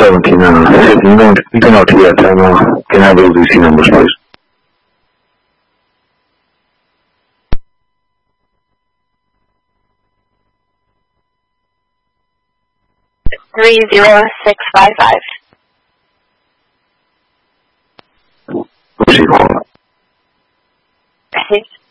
17 you can note that time. Can I have those EC numbers, please? $30655. Proceed. Okay.